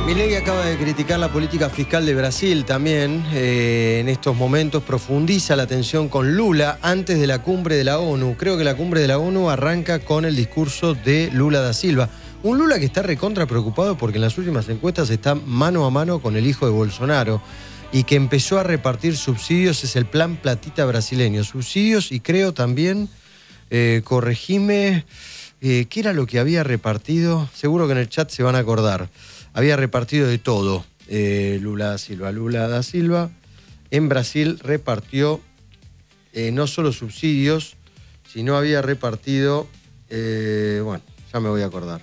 Milei acaba de criticar la política fiscal de Brasil también. En estos momentos profundiza la tensión con Lula antes de la cumbre de la ONU. Creo que la cumbre de la ONU arranca con el discurso de Lula da Silva. Un Lula que está recontra preocupado porque en las últimas encuestas está mano a mano con el hijo de Bolsonaro y que empezó a repartir subsidios. Es el plan Platita brasileño. Subsidios y creo también, corregime, ¿qué era lo que había repartido? Seguro que en el chat se van a acordar. Había repartido de todo, Lula da Silva. En Brasil repartió no solo subsidios, sino había repartido, bueno, ya me voy a acordar.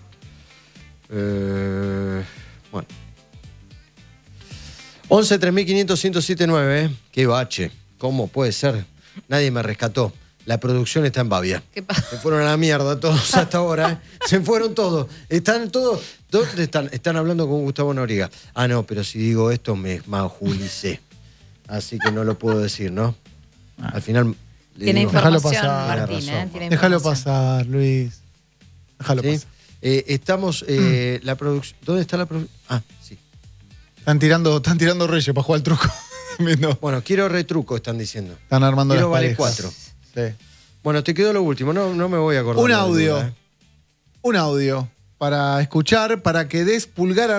Bueno. 11 3500 1079, qué bache, ¿cómo puede ser? Nadie me rescató. La producción está en Bavia. ¿Qué pasa? Se fueron a la mierda todos hasta ahora, Se fueron todos. Están todos. ¿Dónde están? Están hablando con Gustavo Noriega. Ah, no, pero si digo esto me majulicé. Así que no lo puedo decir, ¿no? Al final. Tiene digo, información, pasar. Martín, Tiene Tiene Déjalo información. pasar, Luis. Déjalo ¿sí? pasar. Estamos. La producción. ¿Dónde está la producción? Ah, sí. Están tirando reyes para jugar al truco. Viendo. Bueno, quiero retruco, están diciendo. Están armando Quiero las vale parejas. 4. Sí. Bueno, te quedó lo último. No me voy a acordar. Un de audio. Lula, Un audio para escuchar, para que des pulgar